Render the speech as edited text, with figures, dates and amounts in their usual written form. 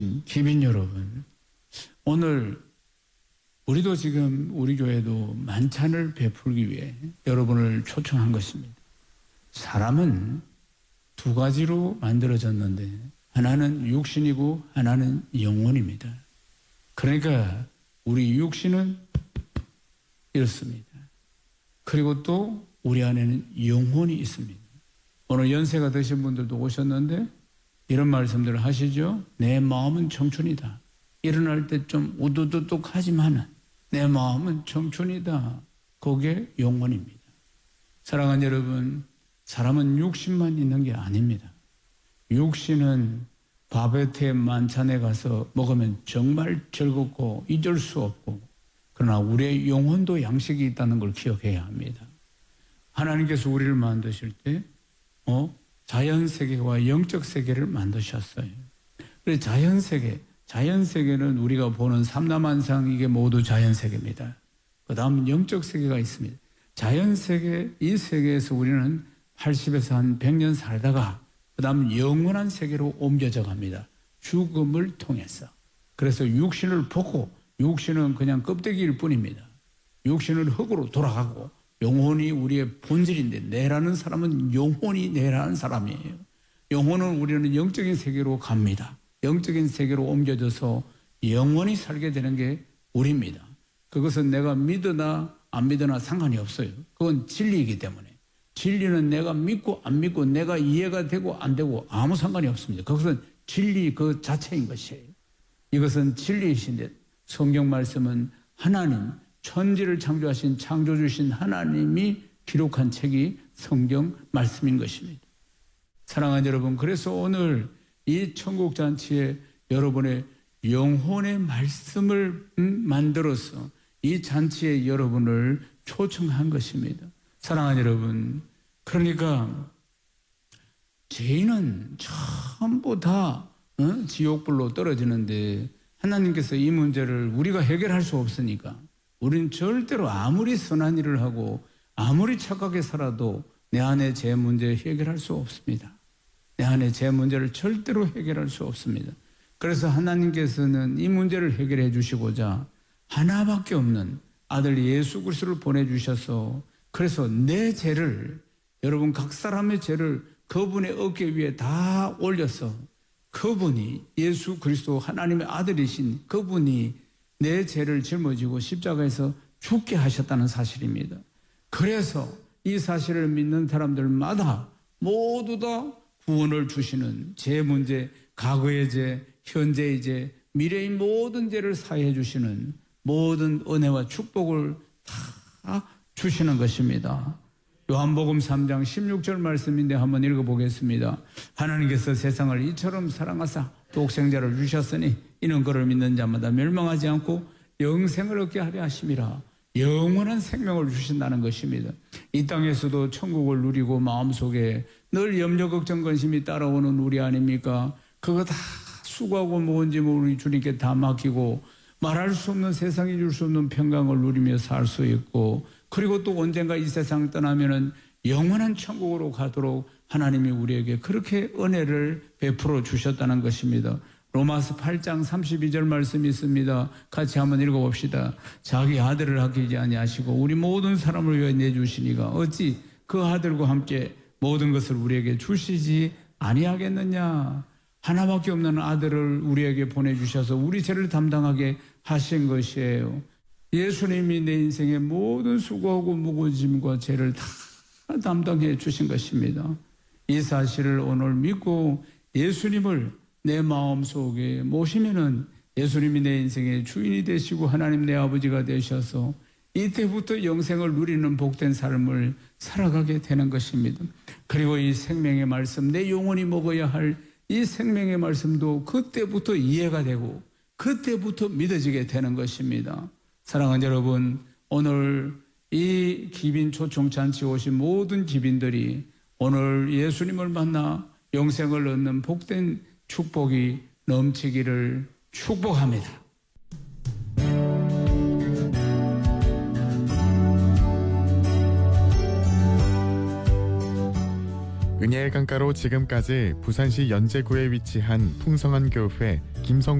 기빈 여러분, 오늘 우리도 지금 우리 교회도 만찬을 베풀기 위해 여러분을 초청한 것입니다. 사람은 두 가지로 만들어졌는데 하나는 육신이고 하나는 영혼입니다. 그러니까 우리 육신은 이렇습니다. 그리고 또 우리 안에는 영혼이 있습니다. 오늘 연세가 드신 분들도 오셨는데 이런 말씀들을 하시죠. 내 마음은 청춘이다. 일어날 때 좀 우두두둑 하지만 내 마음은 청춘이다. 그게 영혼입니다. 사랑하는 여러분, 사람은 육신만 있는 게 아닙니다. 육신은 바베트의 만찬에 가서 먹으면 정말 즐겁고 잊을 수 없고, 그러나 우리의 영혼도 양식이 있다는 걸 기억해야 합니다. 하나님께서 우리를 만드실 때 자연세계와 영적 세계를 만드셨어요. 그래서 자연세계는 우리가 보는 삼라만상 이게 모두 자연세계입니다. 그 다음 영적 세계가 있습니다. 자연세계, 이 세계에서 우리는 80에서 한 100년 살다가 그 다음 영원한 세계로 옮겨져 갑니다. 죽음을 통해서. 그래서 육신을 보고 육신은 그냥 껍데기일 뿐입니다. 육신은 흙으로 돌아가고 영혼이 우리의 본질인데 내라는 사람은 영혼이 내라는 사람이에요. 영혼은 우리는 영적인 세계로 갑니다. 영적인 세계로 옮겨져서 영원히 살게 되는 게 우리입니다. 그것은 내가 믿으나 안 믿으나 상관이 없어요. 그건 진리이기 때문에. 진리는 내가 믿고 안 믿고 내가 이해가 되고 안 되고 아무 상관이 없습니다. 그것은 진리 그 자체인 것이에요. 이것은 진리이신데 성경 말씀은 하나님, 천지를 창조하신 창조주신 하나님이 기록한 책이 성경 말씀인 것입니다. 사랑하는 여러분, 그래서 오늘 이 천국잔치에 여러분의 영혼의 말씀을 만들어서 이 잔치에 여러분을 초청한 것입니다. 사랑하는 여러분, 그러니까 죄인은 전부 다 지옥불로 떨어지는데 하나님께서 이 문제를 우리가 해결할 수 없으니까 우리는 절대로 아무리 선한 일을 하고 아무리 착하게 살아도 내 안에 죄 문제 해결할 수 없습니다. 내 안에 죄 문제를 절대로 해결할 수 없습니다. 그래서 하나님께서는 이 문제를 해결해 주시고자 하나밖에 없는 아들 예수 그리스도를 보내주셔서 그래서 내 죄를 여러분 각 사람의 죄를 그분의 어깨 위에 다 올려서 그분이 예수 그리스도 하나님의 아들이신 그분이 내 죄를 짊어지고 십자가에서 죽게 하셨다는 사실입니다. 그래서 이 사실을 믿는 사람들마다 모두 다 구원을 주시는 죄 문제, 과거의 죄, 현재의 죄, 미래의 모든 죄를 사해 주시는 모든 은혜와 축복을 다 주시는 것입니다. 요한복음 3장 16절 말씀인데 한번 읽어보겠습니다. 하나님께서 세상을 이처럼 사랑하사 독생자를 주셨으니 이는 그를 믿는 자마다 멸망하지 않고 영생을 얻게 하려 하심이라. 영원한 생명을 주신다는 것입니다. 이 땅에서도 천국을 누리고 마음속에 늘 염려 걱정 근심이 따라오는 우리 아닙니까? 그거 다 수고하고 뭔지 모르니 주님께 다 맡기고 말할 수 없는 세상이 줄 수 없는 평강을 누리며 살 수 있고, 그리고 또 언젠가 이 세상 떠나면은 영원한 천국으로 가도록 하나님이 우리에게 그렇게 은혜를 베풀어 주셨다는 것입니다. 로마서 8장 32절 말씀이 있습니다. 같이 한번 읽어봅시다. 자기 아들을 아끼지 아니하시고 우리 모든 사람을 위해 내주시니가 어찌 그 아들과 함께 모든 것을 우리에게 주시지 아니하겠느냐. 하나밖에 없는 아들을 우리에게 보내주셔서 우리 죄를 담당하게 하신 것이에요. 예수님이 내 인생의 모든 수고하고 무거워짐과 죄를 다 담당해 주신 것입니다. 이 사실을 오늘 믿고 예수님을 내 마음속에 모시면은 예수님이 내 인생의 주인이 되시고 하나님 내 아버지가 되셔서 이때부터 영생을 누리는 복된 삶을 살아가게 되는 것입니다. 그리고 이 생명의 말씀, 내 영혼이 먹어야 할 이 생명의 말씀도 그때부터 이해가 되고 그때부터 믿어지게 되는 것입니다. 사랑하는 여러분, 오늘 이 기빈 초청잔치에 오신 모든 기빈들이 오늘 예수님을 만나 영생을 얻는 복된 축복이 넘치기를 축복합니다. 은혜의 강가로 지금까지 부산시 연제구에 위치한 풍성한 교회 김성